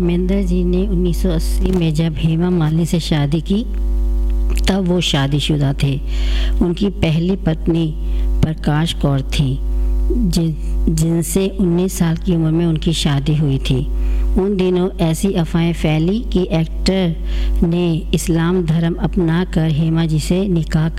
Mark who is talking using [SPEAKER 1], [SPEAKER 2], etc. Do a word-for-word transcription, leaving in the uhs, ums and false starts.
[SPEAKER 1] धर्मेंद्र जी ने उन्नीस सौ अस्सी में जब हेमा मालिनी से शादी की तब वो शादीशुदा थे। उनकी पहली पत्नी प्रकाश कौर थी, जिन जिनसे उन्नीस साल की उम्र में उनकी शादी हुई थी। उन दिनों ऐसी अफवाहें फैली कि एक्टर ने इस्लाम धर्म अपनाकर हेमा जी से निकाह